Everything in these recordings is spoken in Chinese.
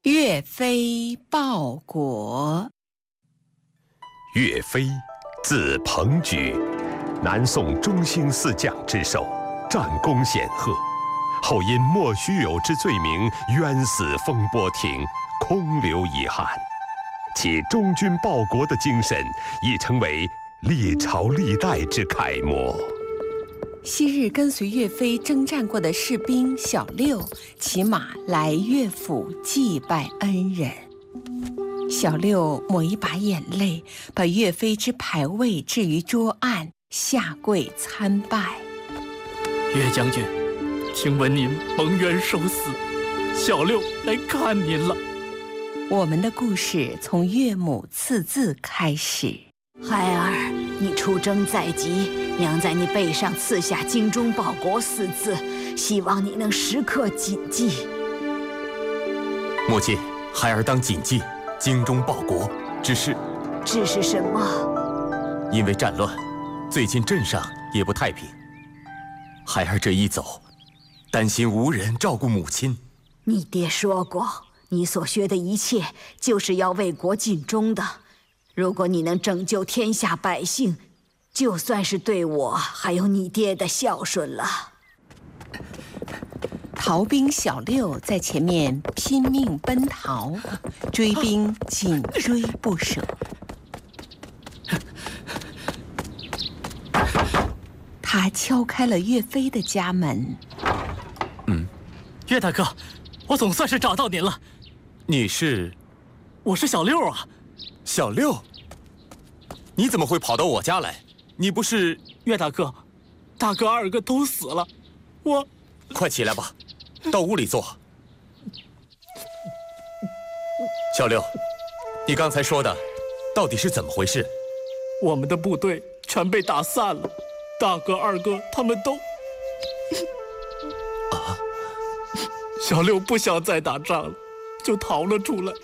岳飞报国。 岳飞，字鹏举，南宋中兴四将之首，战功显赫。后因莫须有之罪名，冤死风波亭，空留遗憾。其忠君报国的精神，已成为历朝历代之楷模。 昔日跟随岳飞征战过的士兵小六骑马来岳府祭拜恩人。小六抹一把眼泪，把岳飞之牌位置于桌案，下跪参拜。 岳将军，听闻您蒙冤受死，小六来看您了。 我们的故事从岳母刺字开始。 孩儿，你出征在即，娘在你背上刺下“精忠报国”4字，希望你能时刻谨记。 母亲，孩儿当谨记“精忠报国”，只是什么？ 因为战乱，最近镇上也不太平。孩儿这一走，担心无人照顾母亲。 你爹说过，你所学的一切就是要为国尽忠的。如果你能拯救天下百姓，就算是对我还有你爹的孝顺了。 逃兵小六在前面拼命奔逃，追兵紧追不舍。他敲开了岳飞的家门。 岳大哥，我总算是找到您了。 你是？ 我是小六啊。 小六，你怎么会跑到我家来？你不是…… 岳大哥，大哥二哥都死了，我…… 快起来吧，到屋里坐。小六，你刚才说的到底是怎么回事？ 我们的部队全被打散了，大哥二哥他们都……小六不想再打仗了，就逃了出来。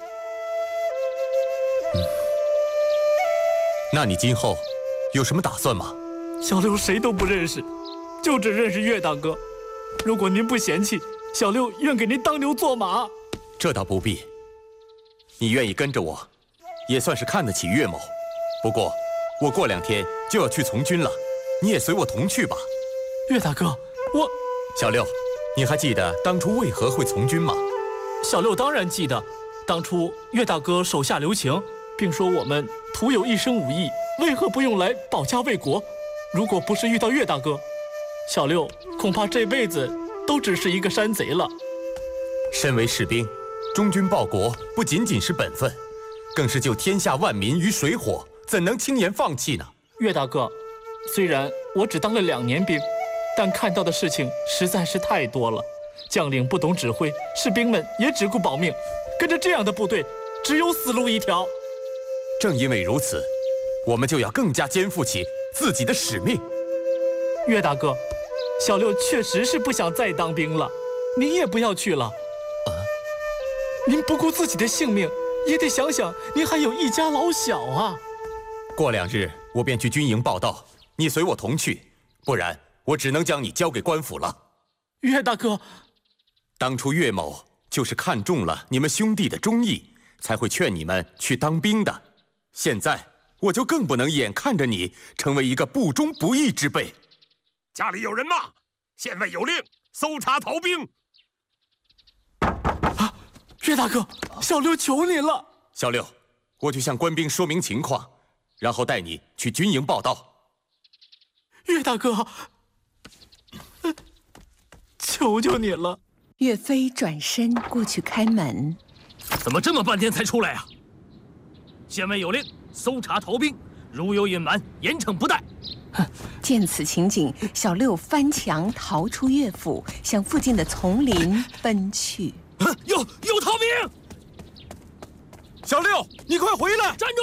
那你今后有什么打算吗？ 小六谁都不认识，就只认识岳大哥。如果您不嫌弃，小六愿给您当牛做马。 这倒不必，你愿意跟着我，也算是看得起岳某。不过我过2天就要去从军了，你也随我同去吧。 岳大哥，我…… 小六，你还记得当初为何会从军吗？ 小六当然记得，当初岳大哥手下留情，并说我们徒有一身武艺，为何不用来保家卫国？如果不是遇到岳大哥，小六恐怕这辈子都只是一个山贼了。 身为士兵，忠君报国不仅仅是本分，更是救天下万民于水火，怎能轻言放弃呢？ 岳大哥，虽然我只当了2年兵，但看到的事情实在是太多了。将领不懂指挥，士兵们也只顾保命，跟着这样的部队，只有死路一条。 正因为如此，我们就要更加肩负起自己的使命。 岳大哥，小六确实是不想再当兵了，您也不要去了。您不顾自己的性命，也得想想您还有一家老小啊。 过2日我便去军营报到，你随我同去，不然我只能将你交给官府了。 岳大哥， 当初岳某就是看中了你们兄弟的忠义，才会劝你们去当兵的。现在我就更不能眼看着你成为一个不忠不义之辈。 家里有人吗？县尉有令，搜查逃兵。 岳大哥，小六求您了。 小六，我去向官兵说明情况，然后带你去军营报到。 岳大哥，求求你了。 岳飞转身过去开门。 怎么这么半天才出来啊？县尉有令，搜查逃兵，如有隐瞒，严惩不贷。 见此情景，小六翻墙逃出岳府，向附近的丛林奔去。 有逃兵！ 小六，你快回来！ 站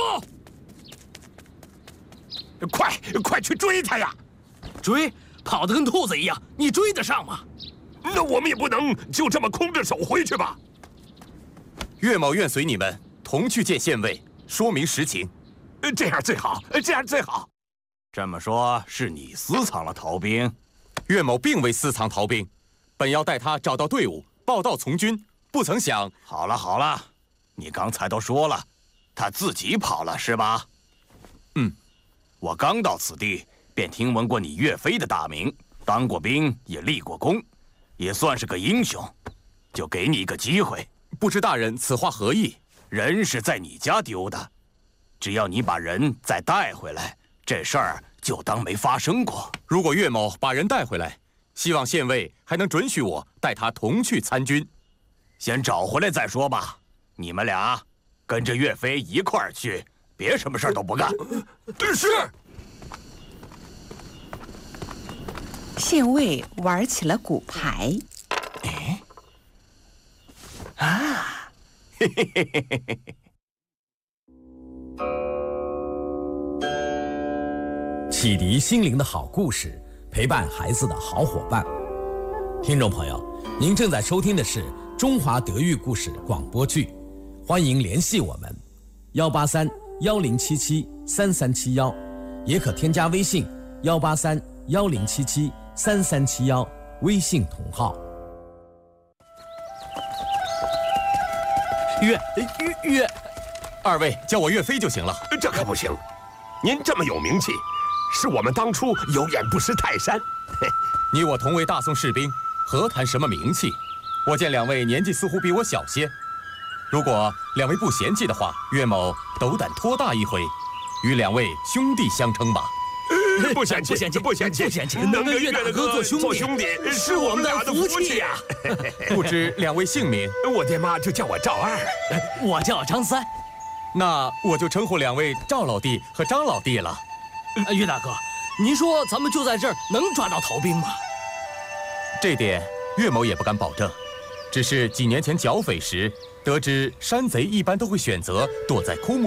住！ 快去追他呀！ 追，跑得跟兔子一样，你追得上吗？ 那我们也不能就这么空着手回去吧？ 岳某愿随你们同去见县尉，说明实情。 这样最好，这样最好。 这么说，是你私藏了逃兵？ 岳某并未私藏逃兵，本要带他找到队伍，报到从军， 不曾想。 好了好了，你刚才都说了，他自己跑了是吧？我刚到此地，便听闻过你岳飞的大名，当过兵，也立过功，也算是个英雄，就给你一个机会。 不知大人此话何意？ 人是在你家丢的，只要你把人再带回来，这事儿就当没发生过。 如果岳某把人带回来，希望县尉还能准许我带他同去参军。 先找回来再说吧。你们俩跟着岳飞一块儿去，别什么事儿都不干。 是。 县尉玩起了骨牌。 启迪心灵的好故事，陪伴孩子的好伙伴。听众朋友，您正在收听的是中华德育故事广播剧，欢迎联系我们183-1077-3371，也可添加微信183-1077-3371，微信同号。 岳，二位叫我岳飞就行了。 这可不行，您这么有名气，是我们当初有眼不识泰山。 你我同为大宋士兵，何谈什么名气？我见两位年纪似乎比我小些，如果两位不嫌弃的话，岳某斗胆托大一回，与两位兄弟相称吧。 不嫌弃，不嫌弃， 能跟岳大哥做兄弟是我们俩的福气呀。 不知两位姓名？ 我爹妈就叫我赵二， 我叫张三。 那我就称呼两位赵老弟和张老弟了。 岳大哥，您说咱们就在这儿能抓到逃兵吗？ 这点岳某也不敢保证，只是几年前剿匪时得知，山贼一般都会选择躲在枯木